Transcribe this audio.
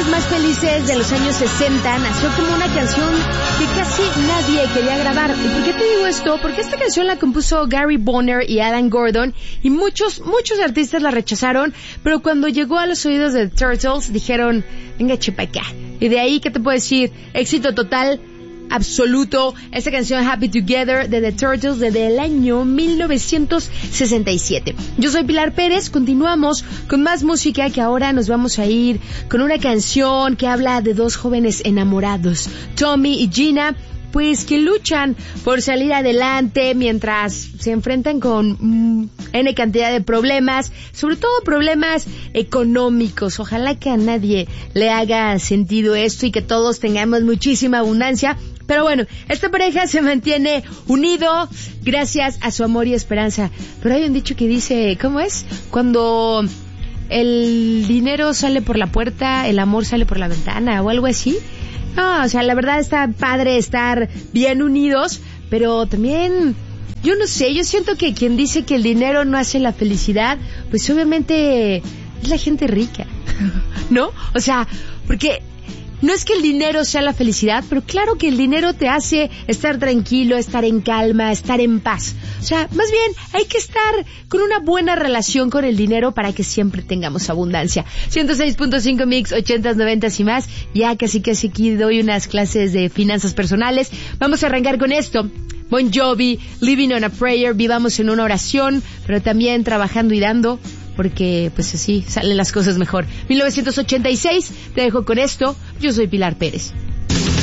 canciones más felices de los años 60 nació como una canción que casi nadie quería grabar. ¿Y por qué te digo esto? Porque esta canción la compuso Gary Bonner y Adam Gordon y muchos artistas la rechazaron, pero cuando llegó a los oídos de The Turtles dijeron, venga chepa acá. Y de ahí, ¿qué te puedo decir? Éxito total, absoluto. Esta canción Happy Together de The Turtles desde el año 1967. Yo soy Pilar Pérez, continuamos con más música, que ahora nos vamos a ir con una canción que habla de dos jóvenes enamorados, Tommy y Gina, pues que luchan por salir adelante mientras se enfrentan con N cantidad de problemas, sobre todo problemas económicos. Ojalá que a nadie le haga sentido esto y que todos tengamos muchísima abundancia. Pero bueno, esta pareja se mantiene unido gracias a su amor y esperanza. Pero hay un dicho que dice, ¿cómo es? Cuando el dinero sale por la puerta, el amor sale por la ventana o algo así. No, o sea, la verdad está padre estar bien unidos, pero también, yo no sé, yo siento que quien dice que el dinero no hace la felicidad, pues obviamente es la gente rica, ¿no? O sea, porque no es que el dinero sea la felicidad, pero claro que el dinero te hace estar tranquilo, estar en calma, estar en paz. O sea, más bien hay que estar con una buena relación con el dinero para que siempre tengamos abundancia. 106.5 Mix, 80s, 90s y más. Ya casi aquí doy unas clases de finanzas personales. Vamos a arrancar con esto. Bon Jovi, Living on a Prayer, vivamos en una oración, pero también trabajando y dando, porque pues así salen las cosas mejor. 1986, te dejo con esto. Yo soy Pilar Pérez.